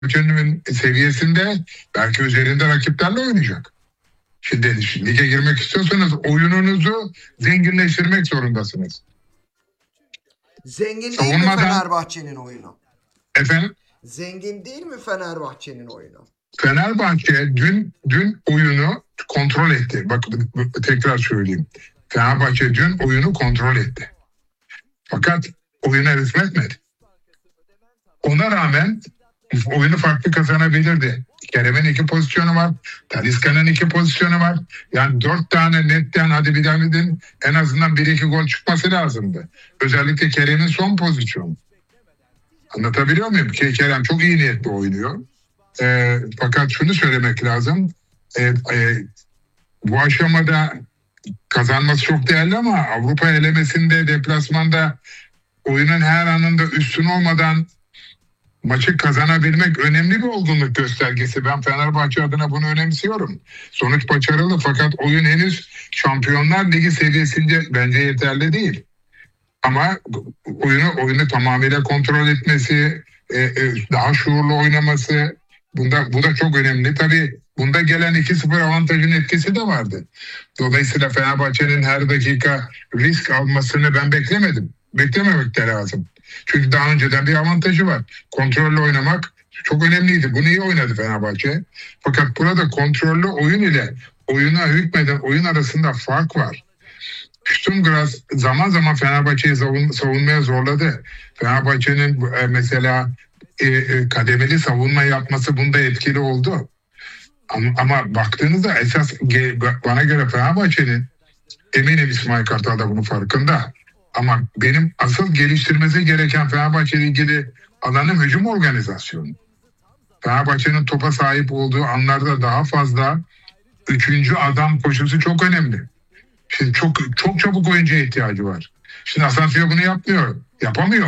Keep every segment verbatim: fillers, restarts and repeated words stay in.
Fenerbahçe'nin seviyesinde belki üzerinde rakiplerle oynayacak. Şimdi lige girmek istiyorsanız oyununuzu zenginleştirmek zorundasınız. Zengin değil Savunmadan... mi Fenerbahçe'nin oyunu? Efendim? Zengin değil mi Fenerbahçe'nin oyunu? Fenerbahçe dün dün oyunu kontrol etti. Bak tekrar söyleyeyim. Fenerbahçe dün oyunu kontrol etti. Fakat oyuna hizmetmedi. Ona rağmen oyunu farklı kazanabilirdi. Kerem'in iki pozisyonu var. Talisca'nın iki pozisyonu var. Yani dört tane netten hadi bir tane dedin, en azından bir iki gol çıkması lazımdı. Özellikle Kerem'in son pozisyonu. Anlatabiliyor muyum? Ki Kerem çok iyi niyetli oynuyor. E, fakat şunu söylemek lazım. E, e, bu aşamada kazanması çok değerli ama Avrupa elemesinde, deplasmanda oyunun her anında üstün olmadan maçı kazanabilmek önemli bir olgunluk göstergesi. Ben Fenerbahçe adına bunu önemsiyorum. Sonuç başarılı fakat oyun henüz Şampiyonlar Ligi seviyesinde bence yeterli değil. Ama oyunu oyunu tamamıyla kontrol etmesi, e, e, daha şuurlu oynaması, bunda bu da çok önemli. Tabii bunda gelen iki sıfır avantajın etkisi de vardı. Dolayısıyla Fenerbahçe'nin her dakika risk almasını ben beklemedim. Beklememek de lazım. Çünkü daha önceden bir avantajı var. Kontrollü oynamak çok önemliydi. Bunu iyi oynadı Fenerbahçe. Fakat burada kontrollü oyun ile oyuna hükmeden oyun arasında fark var. Sturmgras zaman zaman Fenerbahçe'yi savun, savunmaya zorladı. Fenerbahçe'nin e, mesela e, e, kademeli savunma yapması bunda etkili oldu. Ama, ama baktığınızda esas bana göre Fenerbahçe'nin, eminim İsmail Kartal da bunun farkında. Ama benim asıl geliştirmesi gereken Fenerbahçe ile ilgili alanın hücum organizasyonu. Fenerbahçe'nin topa sahip olduğu anlarda daha fazla üçüncü adam koşusu çok önemli. Şimdi çok çok çabuk oyuncuya ihtiyacı var. Şimdi Asensio bunu yapmıyor. Yapamıyor.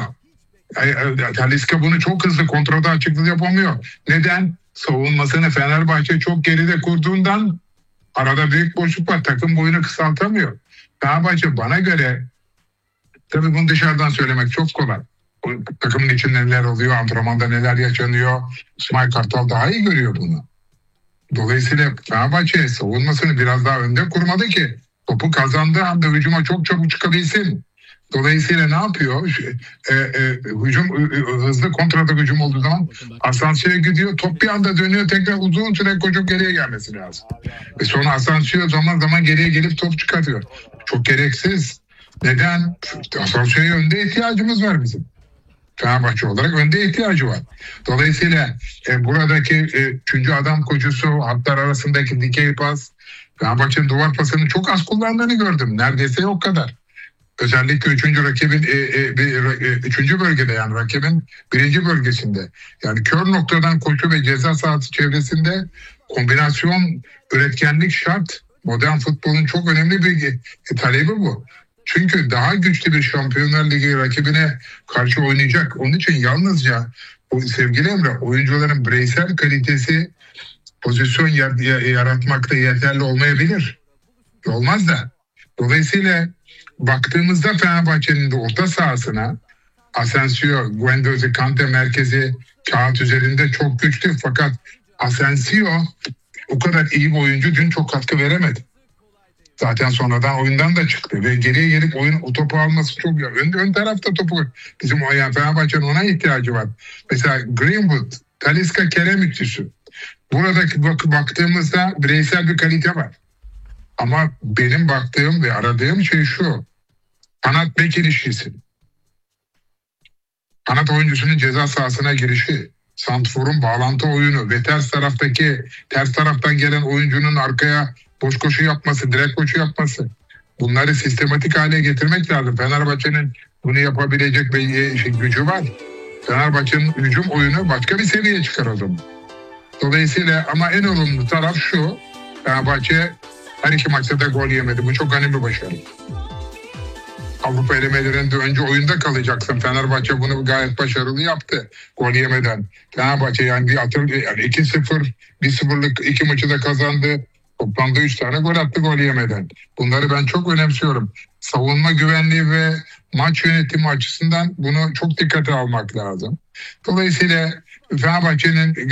Talisca bunu çok hızlı kontrada açıklığı yapamıyor. Neden? Savunmasını Fenerbahçe çok geride kurduğundan arada büyük boşluk var. Takım boyunu kısaltamıyor. Fenerbahçe bana göre, tabii bunu dışarıdan söylemek çok kolay. O, takımın içinde neler oluyor, antrenmanda neler yaşanıyor. İsmail Kartal daha iyi görüyor bunu. Dolayısıyla Fenerbahçe savunmasını biraz daha önde kurmalı ki topu kazandığı anda hücuma çok çabuk çıkabilsin. Dolayısıyla ne yapıyor? E, e, hücum e, hızlı kontratak hücum olduğu zaman Asensio'ya gidiyor. Top bir anda dönüyor. Tekrar uzun süre koşup geriye gelmesi lazım. Ve sonra Asensio zaman zaman geriye gelip top çıkartıyor. Çok gereksiz. Neden? Asensio'ya önde ihtiyacımız var bizim. Fenerbahçe olarak önde ihtiyacı var. Dolayısıyla e, buradaki e, üçüncü adam koşusu, hatlar arasındaki dikey pas, Fenerbahçe'nin duvar pasını çok az kullandığını gördüm. Neredeyse yok kadar. Özellikle üçüncü rakibin e, e, bir, e, üçüncü bölgede, yani rakibin birinci bölgesinde. Yani kör noktadan koşu ve ceza sahası çevresinde kombinasyon, üretkenlik şart. Modern futbolun çok önemli bir e, talebi bu. Çünkü daha güçlü bir Şampiyonlar Ligi rakibine karşı oynayacak. Onun için yalnızca o, sevgili Emre, oyuncuların bireysel kalitesi pozisyon yaratmakta yeterli olmayabilir. Olmaz da. Dolayısıyla baktığımızda Fenerbahçe'nin de orta sahasına Asensio, Guendouzi, Kante merkezi kağıt üzerinde çok güçlü. Fakat Asensio o kadar iyi bir oyuncu, dün çok katkı veremedi. Zaten sonradan oyundan da çıktı ve geriye gelip oyun o topu alması çok ya. Ön, ön tarafta topu bizim o, yani Fenerbahçe'nin ona ihtiyacı var. Mesela Greenwood, Talisca, Kerem üçlüsü. Buradaki bak, baktığımızda bireysel bir kalite var. Ama benim baktığım ve aradığım şey şu. Kanat bek ilişkisi. Kanat oyuncusunun ceza sahasına girişi. Santrfor'un bağlantı oyunu ve ters taraftaki ters taraftan gelen oyuncunun arkaya boş koşu yapması, direkt koşu yapması. Bunları sistematik hale getirmek lazım. Fenerbahçe'nin bunu yapabilecek bir şey, gücü var. Fenerbahçe'nin hücum oyunu başka bir seviyeye çıkar o zaman. Dolayısıyla ama en olumlu taraf şu. Fenerbahçe her iki maçta da gol yemedi. Bu çok önemli bir başarı. Avrupa elemelerinde önce oyunda kalacaksın. Fenerbahçe bunu gayet başarılı yaptı. Gol yemeden. Fenerbahçe yani bir atır, yani iki sıfır, bir sıfırlık iki maçı da kazandı. Toplamda üç tane gol attı gol yemeden. Bunları ben çok önemsiyorum. Savunma güvenliği ve maç yönetimi açısından bunu çok dikkate almak lazım. Dolayısıyla Fenerbahçe'nin